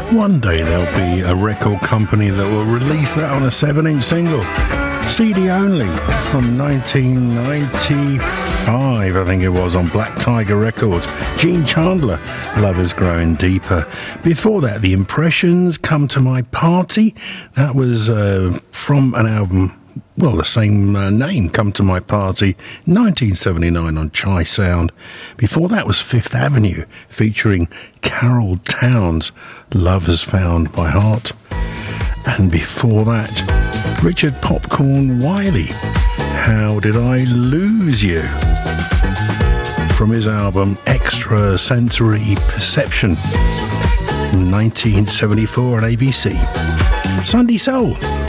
One day there'll be a record company that will release that on a 7-inch single. CD only, from 1995, I think it was, on Black Tiger Records. Gene Chandler, Love Is Growing Deeper. Before that, The Impressions, Come to My Party. That was from an album, well, the same name, Come to My Party, 1979 on Chai Sound. Before that was Fifth Avenue, featuring Carol Towns, Love Has Found My Heart. And before that, Richard Popcorn Wiley, How Did I Lose You? From his album Extrasensory Perception, 1974 on ABC. Sunday Soul.